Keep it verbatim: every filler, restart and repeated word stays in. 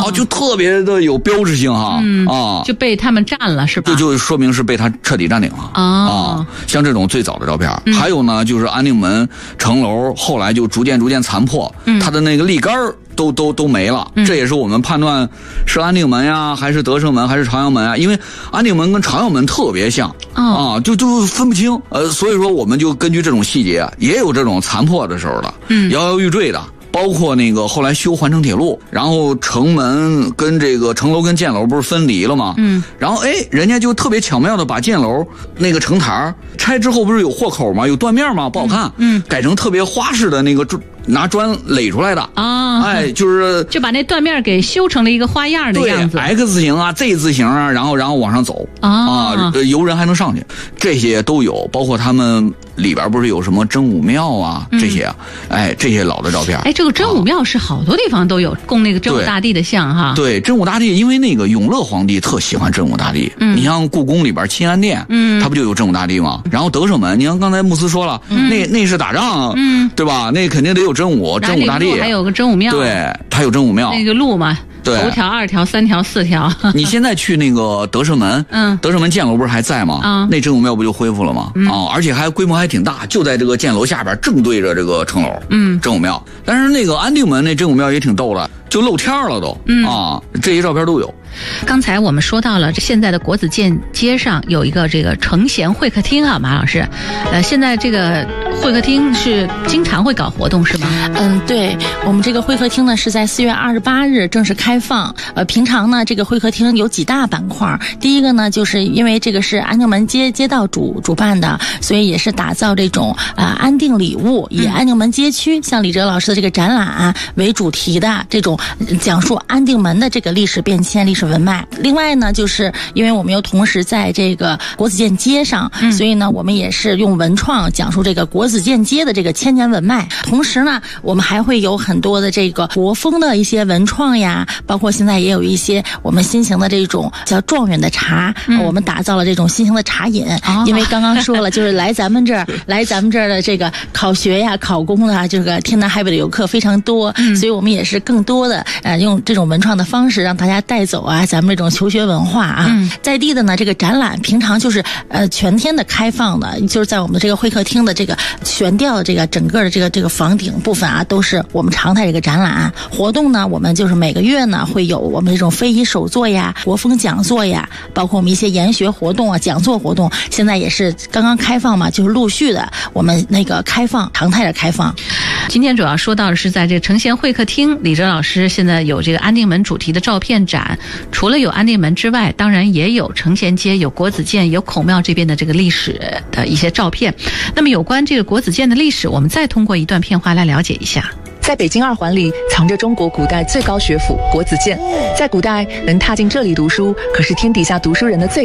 啊，就特别的有标志性哈， 嗯啊， 就被他们占了是吧？ 就就说明是被他彻底占领了、 哦、 啊。像这种最早的照片、嗯，还有呢，就是安定门城楼后来就逐渐逐渐残破，嗯、它的那个立杆都都都没了、嗯，这也是我们判断是安定门呀，还是德胜门，还是朝阳门啊？因为安定门跟朝阳门特别像、哦、啊，就就分不清。呃，所以说我们就根据这种细节，也有这种残破的时候的，嗯，摇摇欲坠的。包括那个后来修环城铁路，然后城门跟这个城楼跟箭楼不是分离了吗？嗯，然后哎，人家就特别巧妙的把箭楼那个城台拆之后不是有豁口吗？有断面吗？不好看，嗯，改成特别花式的那个拿砖垒出来的啊，哎，就是就把那断面给修成了一个花样的样子， 对 ，X 型啊 ，Z 字形啊，然后然后往上走啊，啊游人还能上去，这些都有，包括他们里边不是有什么真武庙啊、嗯、这些啊，哎，这些老的照片， 哎，这个真武庙是好多地方都有供那个真武大帝的像哈， 对，真武大帝，因为那个永乐皇帝特喜欢真武大帝，嗯，你像故宫里边钦安殿，嗯，它不就有真武大帝吗？然后德胜门，你像刚才慕斯说了，嗯、那那是打仗，嗯，对吧？那肯定得有真武，真武大帝， 还有个真武庙， 对，它有真武庙， 那个路嘛。头条、二条、三条、四条。 你现在去那个德胜门，嗯，德胜门箭楼不是还在吗？啊、嗯，那真武庙不就恢复了吗？嗯、啊，而且还规模还挺大，就在这个箭楼下边，正对着这个城楼。嗯，真武庙。但是那个安定门那真武庙也挺逗的，就露天了都。嗯啊，这些照片都有。 刚才我们说到了，现在的国子监街上有一个这个承贤会客厅啊，马老师，呃，现在这个会客厅是经常会搞活动是吗？ 嗯，对，我们这个会客厅呢是在四月二十八日正式开放。呃，平常呢这个会客厅有几大板块，第一个呢就是因为这个是安定门街街道主主办的，所以也是打造这种啊、呃、安定礼物，以安定门街区、嗯、像李哲老师的这个展览为主题的这种讲述安定门的这个历史变迁、历史文脉。另外呢，就是因为我们又同时在这个国子监街上、嗯、所以呢我们也是用文创讲述这个国子监街的这个千年文脉。同时呢我们还会有很多的这个国风的一些文创呀，包括现在也有一些我们新型的这种叫状元的茶、嗯、我们打造了这种新型的茶饮、哦、因为刚刚说了就是来咱们这儿来咱们这儿的这个考学呀考公的这个天南海北的游客非常多、嗯、所以我们也是更多的呃用这种文创的方式让大家带走啊咱们这种求学文化啊、嗯、在地的呢这个展览平常就是呃全天的开放的，就是在我们的这个会客厅的这个悬吊的这个整个的这个这个房顶部分啊都是我们常态这个展览活动呢。我们就是每个月呢会有我们这种非遗手作呀、国风讲座呀，包括我们一些研学活动啊、讲座活动，现在也是刚刚开放嘛，就是陆续的我们那个开放常态的开放。 今天主要说到的是在这承贤会客厅，李哲老师现在有这个安定门主题的照片展，除了有安定门之外，当然也有承贤街、有国子监、有孔庙这边的这个历史的一些照片。那么有关这个国子监的历史，我们再通过一段片花来了解一下。 在北京二环里藏着中国古代最高学府国子监，在古代能踏进这里读书，可是天底下读书人的最